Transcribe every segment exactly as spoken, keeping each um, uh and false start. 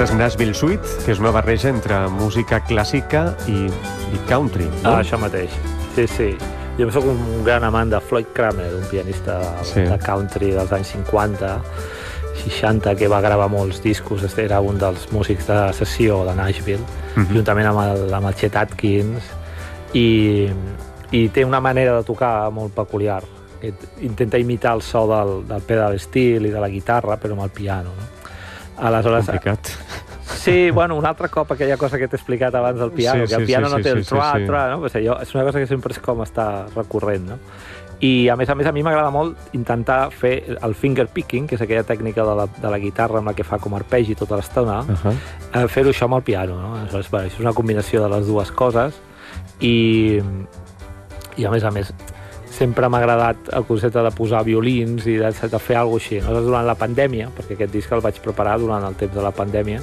Aquesta és Nashville Suite, que és una barreja entre música clàssica i, i country, no? Ah, això mateix. Sí, sí. Jo soc un gran amant de Floyd Cramer, un pianista sí. de country dels anys cinquanta, seixanta, que va gravar molts discos. Era un dels músics de sessió de Nashville, uh-huh. juntament amb el, amb el Chet Atkins, i, i té una manera de tocar molt peculiar. Intenta imitar el so del, del pedal steel i de la guitarra, però amb el piano, no? Aleshores, complicat. Sí, bueno, un altre cop aquella cosa que t'he explicat abans del piano, sí, que el piano sí, sí, no té el sí, troa, sí, troa, no? Pues allò, és una cosa que sempre és com està recurrent, no? I a més a més a mi m'agrada molt intentar fer el finger picking, que és aquella tècnica de la, de la guitarra amb la que fa com arpegi tota l'estona, uh-huh. eh, fer-ho això amb el piano, no? Aleshores, bueno, és una combinació de les dues coses i, i a més a més sempre m'ha agradat el concepte de posar violins i de, de fer alguna cosa així. Aleshores, durant la pandèmia, perquè aquest disc el vaig preparar durant el temps de la pandèmia,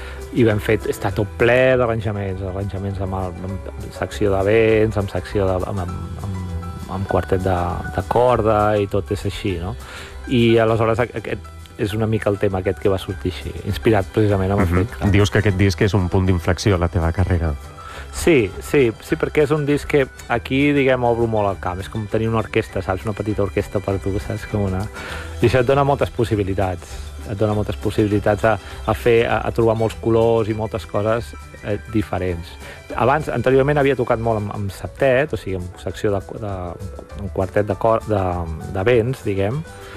i vam fer, està tot ple d'arranjaments, arranjaments amb, el, amb secció de vents, amb secció de, amb, amb, amb, amb quartet de, de corda, i tot és així, no? I aleshores aquest és una mica el tema aquest que va sortir així, inspirat precisament amb el uh-huh. Dius que aquest disc és un punt d'inflexió a la teva carrera. Sí, sí, sí, perquè és un disc que aquí, diguem, obro molt el camp. És com tenir una orquestra, saps? Una petita orquestra per tu, saps? Com una... I això et dona moltes possibilitats. Et dona moltes possibilitats a, a fer, a, a trobar molts colors i moltes coses eh, diferents. Abans, anteriorment, havia tocat molt amb, amb septet, o sigui, amb secció de, de un quartet de, cor, de, de vents, diguem,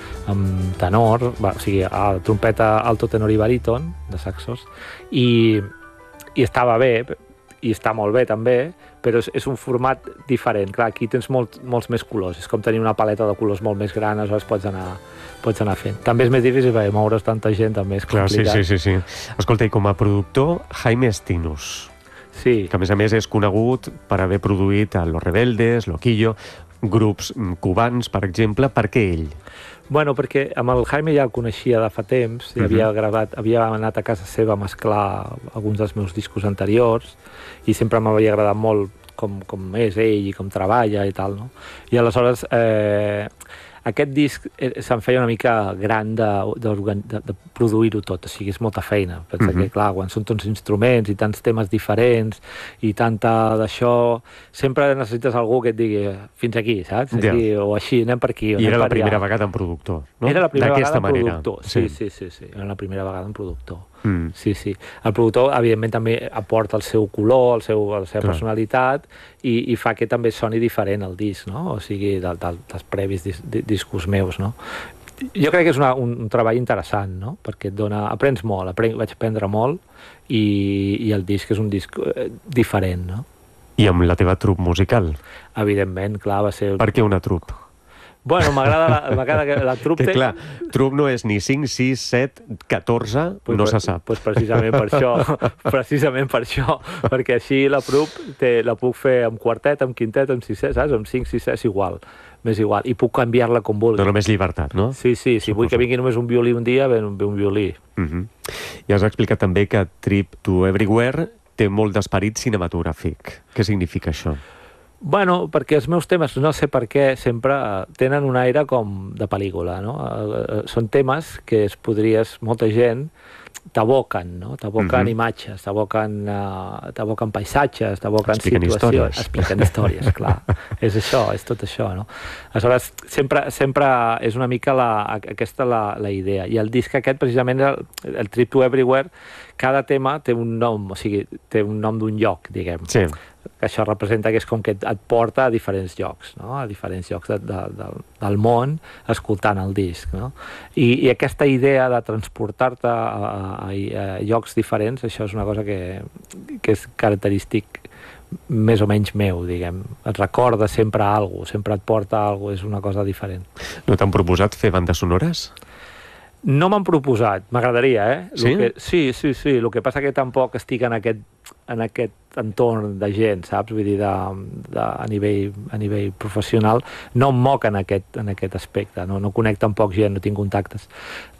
amb tenor, o sigui, a trompeta alto, tenor i baríton, de saxos, i, i estava bé, i està molt bé també, però és, és un format diferent. Clar, aquí tens molt, molts més colors, és com tenir una paleta de colors molt més gran, aleshores pots anar, pots anar fent. També és més difícil perquè moure's tanta gent també és complicat. Clar, sí, sí, sí, sí. Escolta, i com a productor, Jaime Estinus, sí. que a més a més és conegut per haver produït a Los Rebeldes, Loquillo, grups cubans, per exemple. Per què ell? Bueno, perquè amb el Jaime ja el coneixia de fa temps, i uh-huh. havia gravat, havia anat a casa seva a mesclar alguns dels meus discos anteriors, i sempre m'havia agradat molt com, com és ell i com treballa i tal, no? I aleshores eh, aquest disc se'n feia una mica gran de, de, de, de produir-ho tot, o sigui, és molta feina. Pensa uh-huh. que, clar, quan són tants instruments i tants temes diferents i tanta d'això, sempre necessites algú que et digui fins aquí, saps? Aquí, ja. O així, anem per aquí. I era la primera allà. vegada en productor, no? Era la primera vegada en manera. productor, sí, sí, sí, sí, era la primera vegada en productor. Mm. Sí, sí. El productor, evidentment, també aporta el seu color, el seu, la seva Clar. personalitat, i, i fa que també soni diferent el disc, no? O sigui, de, de, dels previs dis, discos meus, no? Jo crec que és una, un, un treball interessant, no? Perquè et dona... Aprens molt, apren, vaig aprendre molt, i, i el disc és un disc eh, diferent, no? I amb la teva trup musical? Evidentment, clar, va ser... Per què una trup? Bueno, m'agrada la, m'agrada que la trup... Que clar, trup no és ni cinc, sis, set, catorze, pues, no se sap. Pues precisament per això, precisament per això, perquè així la trup té, la puc fer amb quartet, amb quintet, amb sisè, saps? Amb cinc, sisè és igual, m'és igual, i puc canviar-la com vulgui. Dona més llibertat, no? Sí, sí, si Suposo. vull que vingui només un violí un dia, ve un, ve un violí. Uh-huh. I has explicat també que Trip to Everywhere té molt d'esperit cinematogràfic. Què significa això? Bueno, perquè els meus temes, no sé per què, sempre tenen un aire com de pel·lícula, no? Són temes que es podries, molta gent, t'aboquen, no? T'aboquen mm-hmm. imatges, t'aboquen, uh, t'aboquen paisatges, t'aboquen situacions... Històries. Expliquen històries, clar. És això, és tot això, no? Aleshores, sempre, sempre és una mica la, aquesta la, la idea. I el disc aquest, precisament, el, el Trip to Everywhere, cada tema té un nom, o sigui, té un nom d'un lloc, diguem. Sí. Que això representa que és com que et porta a diferents llocs, no? A diferents llocs de, de, de, del món escoltant el disc, no? I, i aquesta idea de transportar-te a, a, a llocs diferents, això és una cosa que, que és característic més o menys meu, diguem. Et recorda sempre alguna cosa, sempre et porta a alguna cosa, és una cosa diferent. No t'han proposat fer bandes sonores? No m'han proposat, m'agradaria, eh? Sí? Que, sí, sí, sí. El que passa que tampoc estic en aquest, en aquest entorn de gent, saps? Vull dir, de, de, a, nivell, a nivell professional, no em moc en aquest, en aquest aspecte, no, no conec tampoc gent, no tinc contactes.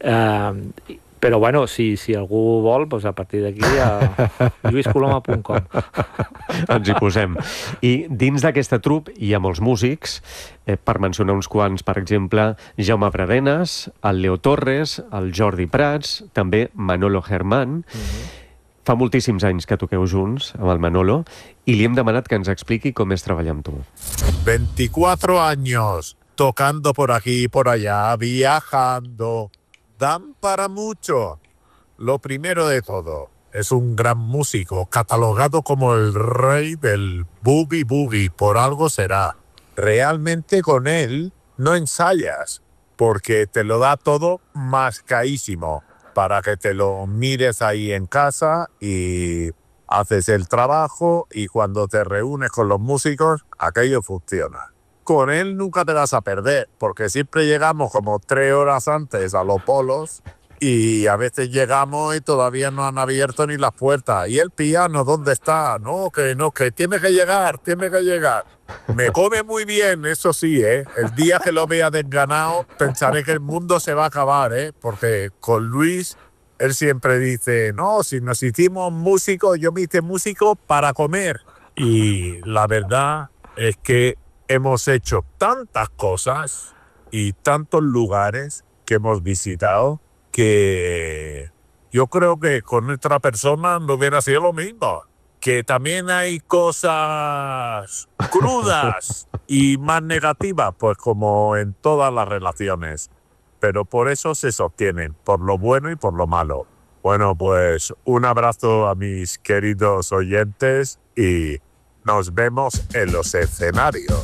Eh, però, bueno, si, si algú vol, doncs a partir d'aquí a lluís coloma punt com. Ens hi posem. I dins d'aquesta trup hi ha molts músics, eh, per mencionar uns quants, per exemple, Jaume Bradenes, el Leo Torres, el Jordi Prats, també Manolo Germán, mm-hmm. Fa moltíssims anys que toqueu junts amb el Manolo i li hem demanat que ens expliqui com és treballar amb tu. veinticuatro años tocando por aquí y por allá, viajando. Dan para mucho. Lo primero de todo, es un gran músico, catalogado como el rey del boogie boogie, por algo será. Realmente con él no ensayas, porque te lo da todo mascaísimo, para que te lo mires ahí en casa y haces el trabajo y cuando te reúnes con los músicos, aquello funciona. Con él nunca te vas a perder, porque siempre llegamos como tres horas antes a los polos y a veces llegamos y todavía no han abierto ni las puertas. ¿Y el piano dónde está? No, que no, que tiene que llegar, tiene que llegar. Me come muy bien, eso sí, ¿eh? El día que lo vea desganado, pensaré que el mundo se va a acabar, ¿eh? Porque con Luis, él siempre dice, no, si nos hicimos músicos, yo me hice músico para comer. Y la verdad es que hemos hecho tantas cosas y tantos lugares que hemos visitado que yo creo que con otra persona no hubiera sido lo mismo. Que también hay cosas crudas y más negativas, pues como en todas las relaciones. Pero por eso se sostienen, por lo bueno y por lo malo. Bueno, pues un abrazo a mis queridos oyentes y nos vemos en los escenarios.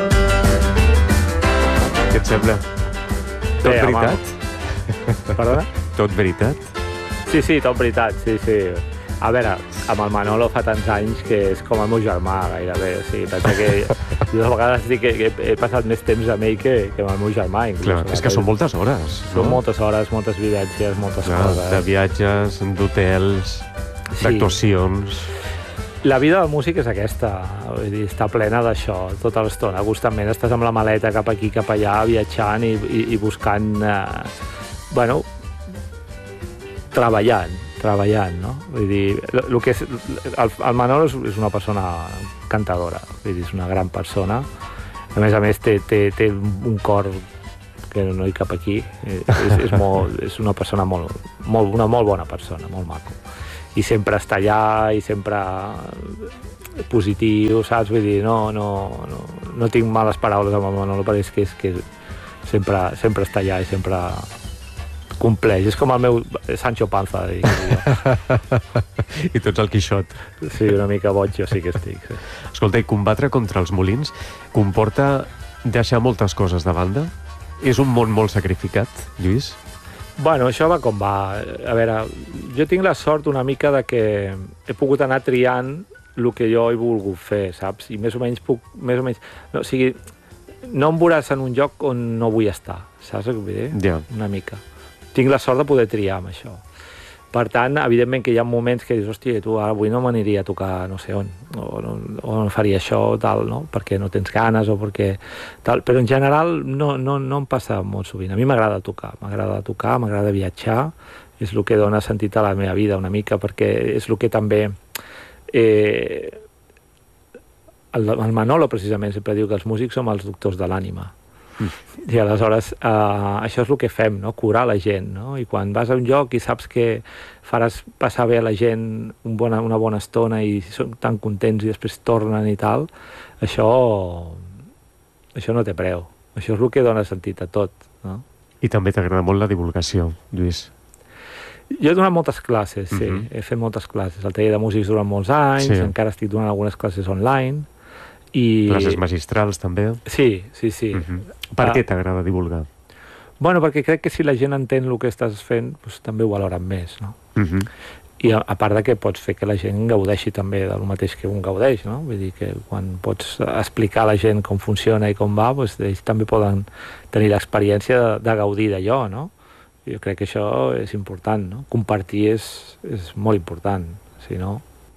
Què et sembla? Tot Bé, home. veritat? Perdona? Tot veritat? Sí, sí, tot veritat, sí, sí. A veure, amb el Manolo fa tants anys que és com el meu germà, gairebé. O sigui, pensa que jo de vegades dic que, que he passat més temps amb ell que, que amb el meu germà. Inclús. Clar, és que són moltes hores. Són no? moltes hores, moltes vivències, moltes Clar, coses. de viatges, d'hotels, Sí. d'actuacions... La vida del músic és aquesta, vull dir, està plena d'això tota l'estona. Constantment estàs amb la maleta cap aquí, cap allà, viatjant i, i, i buscant... Eh, bueno, treballant, treballant, no? Vull dir, el que és, el, el Manolo és, és una persona cantadora, vull dir, és una gran persona. A més a més, té, té, té un cor que no hi cap aquí. És, és, molt, és una persona molt, molt, una molt bona persona, molt maco. I sempre està allà, i sempre positiu, saps? Vull dir, no, no, no, no tinc males paraules amb el Manolo, perquè és que, és que sempre, sempre està allà i sempre compleix. És com el meu Sancho Panza, dic jo. I tots el Quixot. Sí, una mica boig jo sí que estic. Sí. Escolta, i combatre contra els molins comporta deixar moltes coses de banda? És un món molt sacrificat, Lluís? Bueno, això va com va. A veure, jo tinc la sort una mica de que he pogut anar triant el que jo he volgut fer, saps? I més o menys puc... Més o menys, no, o sigui, no em veuràs en un lloc on no vull estar, saps què vull dir? Ja. Una mica. Tinc la sort de poder triar amb això. Per tant, evidentment que hi ha moments que dius, hòstia, tu ara avui no m'aniria a tocar no sé on, o no, o no faria això o tal, no? Perquè no tens ganes o perquè tal. Però en general no, no, no em passa molt sovint. A mi m'agrada tocar, m'agrada tocar, m'agrada viatjar, és el que dona sentit a la meva vida una mica, perquè és el que també... Eh, el, el Manolo, precisament, sempre diu que els músics som els doctors de l'ànima. Mm. I aleshores eh, això és el que fem, no? Curar la gent, no? I quan vas a un lloc i saps que faràs passar bé a la gent un bona, una bona estona i són tan contents i després tornen i tal, això això no té preu, això és el que dona sentit a tot, no? I també t'agrada molt la divulgació, Lluís. Jo he donat moltes classes, sí, Mm-hmm. he fet moltes classes al taller de músics durant molts anys, Sí. encara estic donant algunes classes online i... Classes magistrals també. Sí, sí, sí. Mm-hmm. Per Ah. què t'agrada divulgar? Bueno, perquè crec que si la gent entén el que estàs fent, doncs també ho valoren més, no? Mm-hmm. I a, a part de que pots fer que la gent gaudeixi també del mateix que un gaudeix, no? Vull dir que quan pots explicar a la gent com funciona i com va, doncs ells també poden tenir l'experiència de, de gaudir d'allò, no? Jo crec que això és important, no? Compartir és, és molt important, si no...